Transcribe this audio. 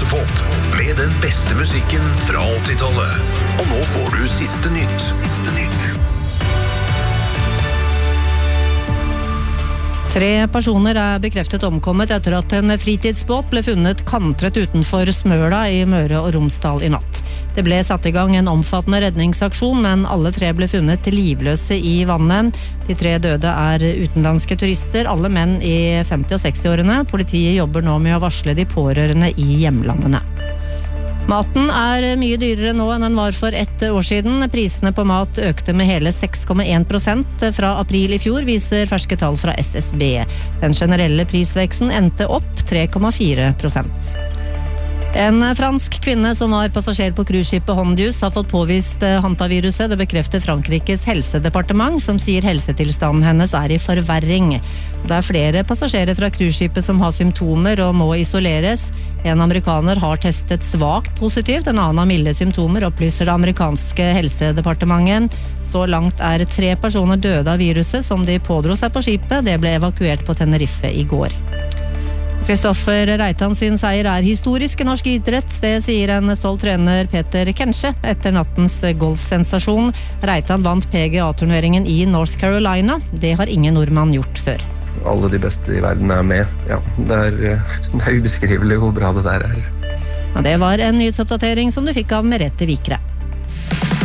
Ekte pop, med den beste musikken fra 80-tallet. Og nå får du siste nytt. 3 personer bekreftet omkommet etter at en fritidsbåt ble funnet kantret utenfor Smøla i Møre og Romsdal i natt. Det ble satt i gang en omfattende redningsaksjon, men alle 3 ble funnet livløse i vannet. De 3 døde utenlandske turister, alle menn i 50- og 60-årene. Politiet jobber nå med å varsle de pårørende i hjemlandene. Maten mye dyrere nå enn den var for 1 år siden. Prisene på mat økte med hele 6,1% fra april i fjor, viser ferske tall fra SSB. Den generelle prisveksten endte opp 3,4%. En fransk kvinne som var passasjer på cruiseskipet Hondius har fått påvist hantaviruset. Det bekrefter Frankrikes helsedepartement, som sier helsetilstanden hennes i forverring. Det flere passasjerer fra cruiseskipet som har symptomer og må isoleres. En amerikaner har testet svakt positivt, en annen har milde symptomer, opplyser det amerikanske helsedepartementet. Så langt 3 personer døde av viruset som de pådro seg på skipet. Det ble evakuert på Tenerife i går. Kristoffer Reitan sin seier historisk i norsk idrett, det sier en stolt trener Peter Kensche etter nattens golfsensasjon. Reitan vant PGA-turneringen i North Carolina. Det har ingen nordmann gjort før. Alle de beste i verden med. Ja, det er ubeskrivelig hvor bra det der Ja, det var en nyhetsoppdatering som du fikk av Merete Vikre.